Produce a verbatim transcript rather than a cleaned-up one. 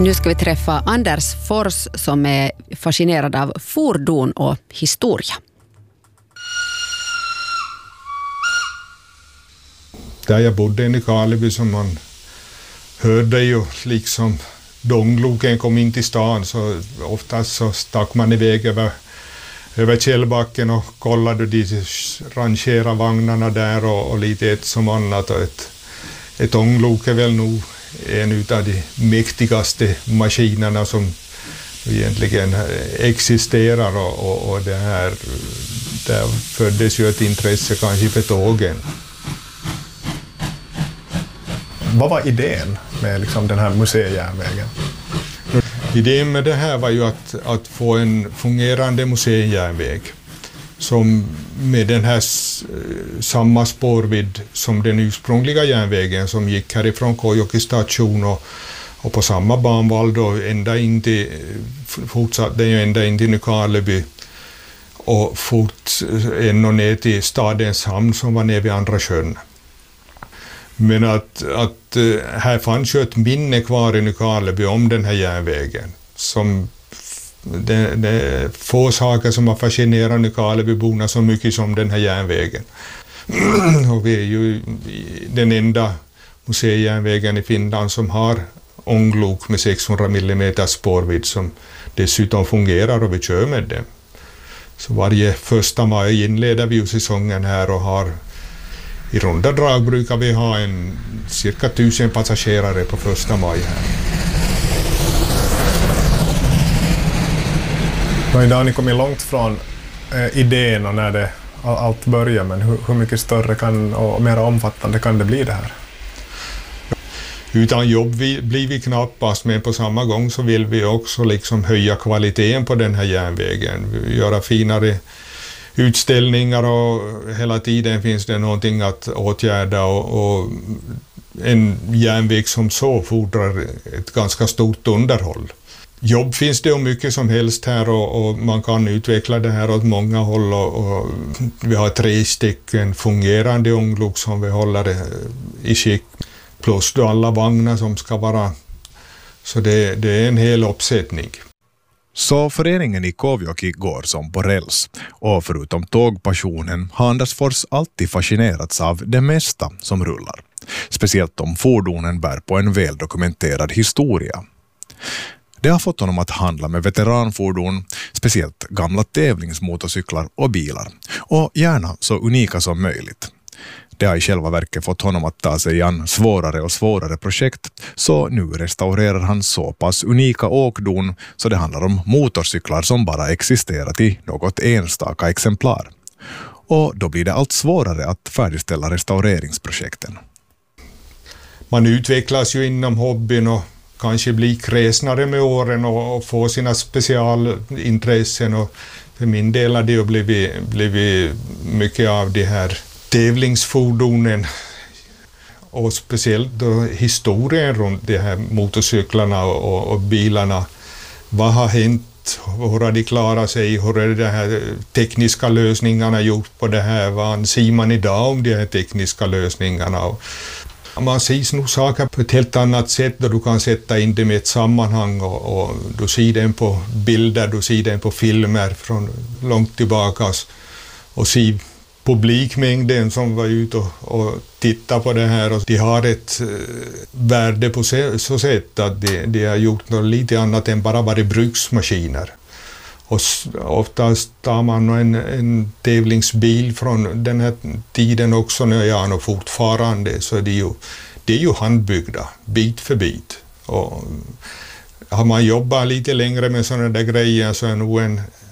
Nu ska vi träffa Anders Fors som är fascinerad av fordon och historia. Där jag bodde i Nykarleby, som man hörde ju liksom dångloken kom in till stan, så oftast så stack man iväg över, över Källbacken och kollade de rangerade vagnarna där och, och lite ett som annat. Och ett, ett ånglok är väl nog en av de mäktigaste maskinerna som egentligen existerar, och, och, och det här, där föddes ju ett intresse kanske för tågen. Vad var idén med liksom den här museijärnvägen? Idén med det här var ju att, att få en fungerande museijärnväg som med den här samma spårvidd som den ursprungliga järnvägen som gick härifrån Kåjoki station och, och på samma banvall då ända in till, fortsatte ju ända in till Nykarleby och fort ända ner till stadens hamn som var nere vid Andra sjön. Men att, att här fanns ju ett minne kvar i Nykarleby om den här järnvägen. Som det, det är få saker som har fascinerat Nykarlebyborna så mycket som den här järnvägen. Och vi är ju den enda museijärnvägen i Finland som har ånglok med sexhundra millimeter spårvidd som dessutom fungerar, och vi kör med det. Så varje första maj inleder vi ju säsongen här och har i runda drag brukar vi ha en cirka tusen passagerare på första maj här. Och idag har ni kommit långt från eh, idén och när det, all, allt börjar, men hur, hur mycket större kan, och mer omfattande kan det bli det här? Utan jobb vi, blir vi knappast, men på samma gång så vill vi också liksom höja kvaliteten på den här järnvägen, göra finare utställningar, och hela tiden finns det någonting att åtgärda, och, och en järnväg som så fordrar ett ganska stort underhåll. Jobb finns det om mycket som helst här, och, och man kan utveckla det här åt många håll, och, och vi har tre stycken fungerande ånglok som vi håller i skick, plus då alla vagnar som ska vara, så det, det är en hel uppsättning. Så föreningen i Kåjoki går som på räls, och förutom tågpassionen har Anders Fors alltid fascinerats av det mesta som rullar. Speciellt om fordonen bär på en väldokumenterad historia. Det har fått honom att handla med veteranfordon, speciellt gamla tävlingsmotorcyklar och bilar, och gärna så unika som möjligt. Det har i själva verket fått honom att ta sig an svårare och svårare projekt, så nu restaurerar han så pass unika åkdon så det handlar om motorcyklar som bara existerat i något enstaka exemplar. Och då blir det allt svårare att färdigställa restaureringsprojekten. Man utvecklas ju inom hobbyn och kanske blir kräsnare med åren och, och får sina specialintressen, och för min del har det ju blivit, blivit mycket av det här tävlingsfordonen, och speciellt då historien runt de här motorcyklarna och, och bilarna. Vad har hänt? Hur har de klarat sig? Hur är de här tekniska lösningarna gjort på det här? Vad ser man idag om de här tekniska lösningarna? Och man ser nog saker på ett helt annat sätt då du kan sätta in det med ett sammanhang, och, och du ser den på bilder, du ser den på filmer från långt tillbaka, och ser publikmängden som var ute och, och tittade på det här, och de har ett eh, värde på så, så sätt att de, de har gjort något lite annat än bara varit bruksmaskiner. Och oftast tar man en, en tävlingsbil från den här tiden också, när jag är fortfarande, så är det ju, det är ju handbyggda, bit för bit. Och har man jobbat lite längre med sådana där grejer, så är nog en